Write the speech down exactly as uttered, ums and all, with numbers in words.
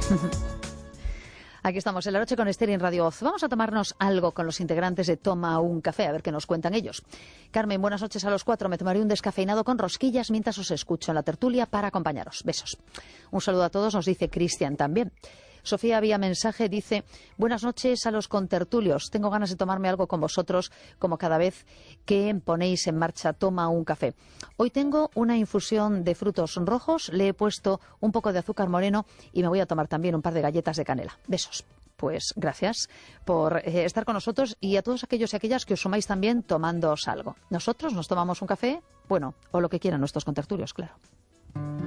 Aquí estamos en La Noche con Esther en Radio Oz. Vamos a tomarnos algo con los integrantes de Toma un Café, a ver qué nos cuentan ellos. Carmen, buenas noches a los cuatro. Me tomaré un descafeinado con rosquillas mientras os escucho en la tertulia para acompañaros. Besos. Un saludo a todos, nos dice Cristian también. Sofía vía mensaje dice: buenas noches a los contertulios. Tengo ganas de tomarme algo con vosotros, como cada vez que ponéis en marcha Toma un Café. Hoy tengo una infusión de frutos rojos, le he puesto un poco de azúcar moreno y me voy a tomar también un par de galletas de canela. Besos. Pues gracias por eh, estar con nosotros y a todos aquellos y aquellas que os sumáis también tomándoos algo. Nosotros nos tomamos un café, bueno, o lo que quieran nuestros contertulios, claro.